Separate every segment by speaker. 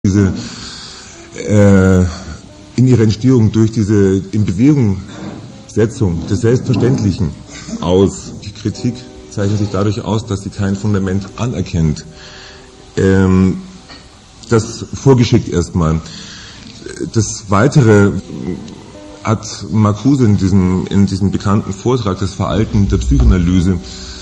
Speaker 1: diese in ihrer Entstehung durch diese in Bewegung Setzung des Selbstverständlichen aus. Die Kritik zeichnet sich dadurch aus, dass sie kein Fundament anerkennt. Das vorgeschickt erstmal. Das Weitere hat Marcuse in diesem bekannten Vortrag, das Veralten der Psychoanalyse,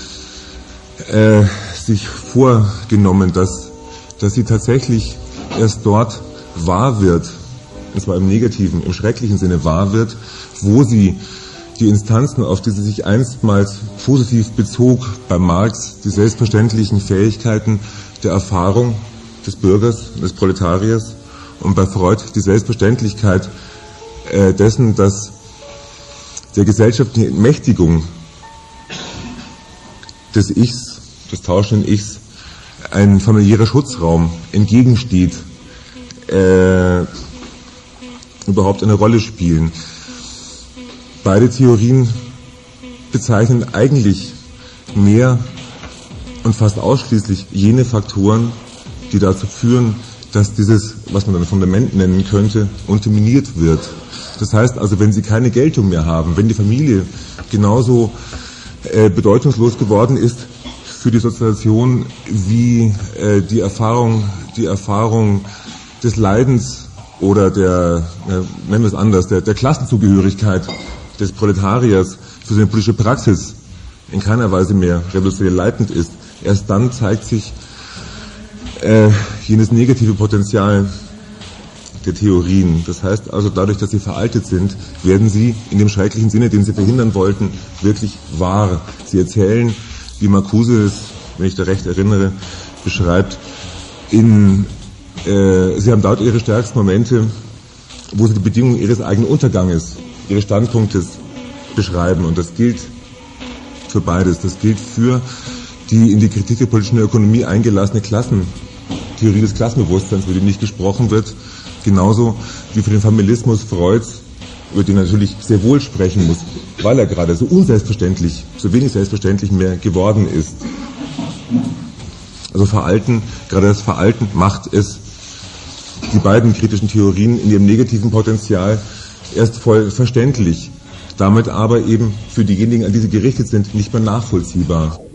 Speaker 1: sich vorgenommen, dass sie tatsächlich erst dort wahr wird, und zwar im negativen, im schrecklichen Sinne wahr wird, wo sie die Instanzen, auf die sie sich einstmals positiv bezog, bei Marx die selbstverständlichen Fähigkeiten der Erfahrung des Bürgers, des Proletariers, und bei Freud die Selbstverständlichkeit dessen, dass der gesellschaftlichen Entmächtigung des Ichs, des tauschenden Ichs, ein familiärer Schutzraum entgegensteht, überhaupt eine Rolle spielen. Beide Theorien bezeichnen eigentlich mehr und fast ausschließlich jene Faktoren, die dazu führen, dass dieses, was man dann Fundament nennen könnte, unterminiert wird. Das heißt also, wenn sie keine Geltung mehr haben, wenn die Familie genauso bedeutungslos geworden ist für die Sozialisation wie die Erfahrung des Leidens oder nennen wir es anders, der Klassenzugehörigkeit des Proletariers für seine politische Praxis in keiner Weise mehr revolutionär leitend ist, erst dann zeigt sich jenes negative Potenzial der Theorien. Das heißt also, dadurch, dass sie veraltet sind, werden sie in dem schrecklichen Sinne, den sie verhindern wollten, wirklich wahr. Sie erzählen, wie Marcuse es, wenn ich da recht erinnere, beschreibt, sie haben dort ihre stärksten Momente, wo sie die Bedingungen ihres eigenen Unterganges, ihres Standpunktes beschreiben. Und das gilt für beides. Das gilt für die in die Kritik der politischen Ökonomie eingelassene Theorie des Klassenbewusstseins, über die nicht gesprochen wird, genauso wie für den Familismus Freuds, über den er natürlich sehr wohl sprechen muss, weil er gerade so unselbstverständlich, so wenig selbstverständlich mehr geworden ist. Also gerade das Veralten macht es, die beiden kritischen Theorien in ihrem negativen Potenzial erst voll verständlich, damit aber eben für diejenigen, an die sie gerichtet sind, nicht mehr nachvollziehbar.